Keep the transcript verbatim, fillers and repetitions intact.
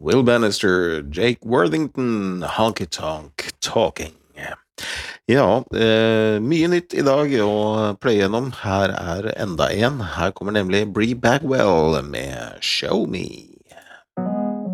Will Bannister, Jake Worthington, Honky Tonk Talking. Ja, eh, mye nytt i dag å play gjennom. Her er enda en. Her kommer nemlig Bree Bagwell med Show Me.